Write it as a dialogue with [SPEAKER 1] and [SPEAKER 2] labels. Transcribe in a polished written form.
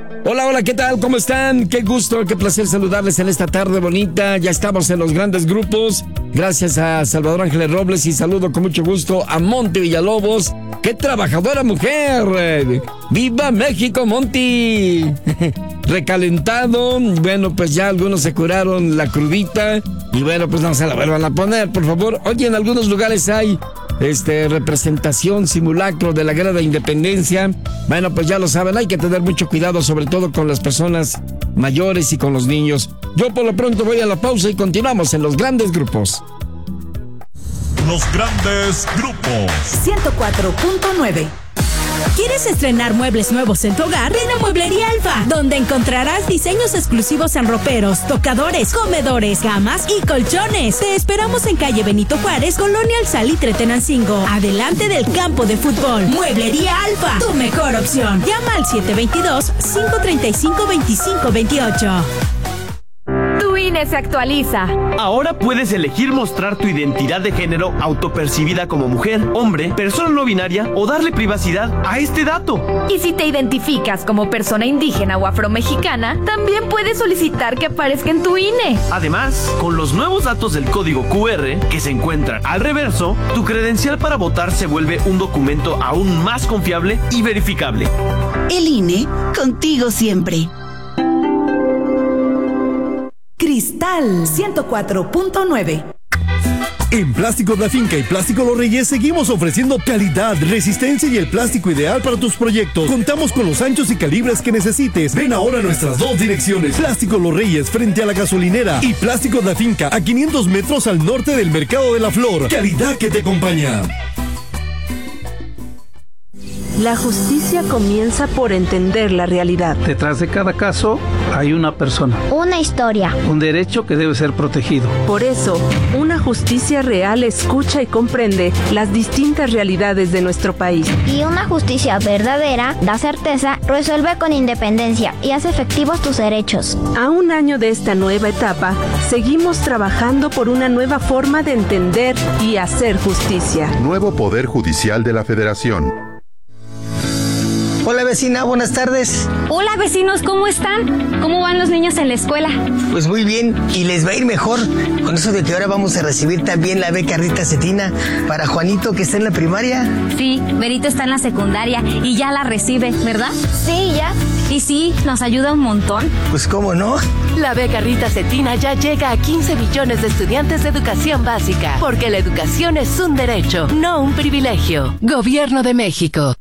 [SPEAKER 1] Hola, hola, ¿qué tal? ¿Cómo están? Qué gusto, qué placer saludarles en esta tarde bonita. Ya estamos en los grandes grupos. Gracias a Salvador Ángeles Robles y saludo con mucho gusto a Monty Villalobos. ¡Qué trabajadora mujer! ¡Viva México, Monty! Recalentado. Bueno, pues ya algunos se curaron la crudita. Y bueno, pues no se la vuelvan a poner, por favor. Oye, en algunos lugares hay representación, simulacro de la Guerra de Independencia. Bueno, pues ya lo saben, hay que tener mucho cuidado, sobre todo con las personas mayores y con los niños. Yo por lo pronto voy a la pausa y continuamos en los grandes grupos.
[SPEAKER 2] Los grandes grupos.
[SPEAKER 3] 104.9. ¿Quieres estrenar muebles nuevos en tu hogar? Ven a Mueblería Alfa, donde encontrarás diseños exclusivos en roperos, tocadores, comedores, camas y colchones. Te esperamos en calle Benito Juárez, Colonia El Salitre, Tenancingo, adelante del campo de fútbol. Mueblería Alfa, tu mejor opción. Llama al 722-535-2528.
[SPEAKER 4] Tu INE se actualiza.
[SPEAKER 5] Ahora puedes elegir mostrar tu identidad de género autopercibida como mujer, hombre, persona no binaria o darle privacidad a este dato.
[SPEAKER 4] Y si te identificas como persona indígena o afromexicana, también puedes solicitar que aparezca en tu INE.
[SPEAKER 5] Además, con los nuevos datos del código QR que se encuentran al reverso, tu credencial para votar se vuelve un documento aún más confiable y verificable.
[SPEAKER 6] El INE, contigo siempre.
[SPEAKER 3] Cristal 104.9.
[SPEAKER 7] En Plásticos La Finca y Plástico Los Reyes seguimos ofreciendo calidad, resistencia y el plástico ideal para tus proyectos. Contamos con los anchos y calibres que necesites. Ven ahora a nuestras dos direcciones: Plásticos Los Reyes frente a la gasolinera y Plásticos La Finca a 500 metros al norte del Mercado de la Flor. Calidad que te acompaña.
[SPEAKER 8] La justicia comienza por entender la realidad.
[SPEAKER 9] Detrás de cada caso hay una persona.
[SPEAKER 10] Una historia.
[SPEAKER 9] Un derecho que debe ser protegido.
[SPEAKER 8] Por eso, una justicia real escucha y comprende las distintas realidades de nuestro país.
[SPEAKER 10] Y una justicia verdadera da certeza, resuelve con independencia y hace efectivos tus derechos.
[SPEAKER 8] A un año de esta nueva etapa, seguimos trabajando por una nueva forma de entender y hacer justicia.
[SPEAKER 11] Nuevo Poder Judicial de la Federación.
[SPEAKER 12] Hola vecina, buenas tardes.
[SPEAKER 13] Hola vecinos, ¿cómo están? ¿Cómo van los niños en la escuela?
[SPEAKER 12] Pues muy bien, y les va a ir mejor con eso de que ahora vamos a recibir también la beca Rita Cetina para Juanito, que está en la primaria.
[SPEAKER 13] Sí, Berito está en la secundaria y ya la recibe, ¿verdad?
[SPEAKER 10] Sí, ya.
[SPEAKER 13] Y sí, nos ayuda un montón.
[SPEAKER 12] Pues cómo no.
[SPEAKER 14] La beca Rita Cetina ya llega a 15 millones de estudiantes de educación básica, porque la educación es un derecho, no un privilegio. Gobierno de México.